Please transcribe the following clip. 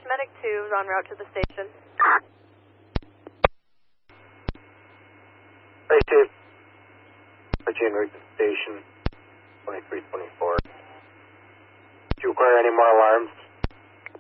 Medic 2 is en route to the station. Hey, Chief. Virginia Reach the station, 2324. Do you require any more alarms?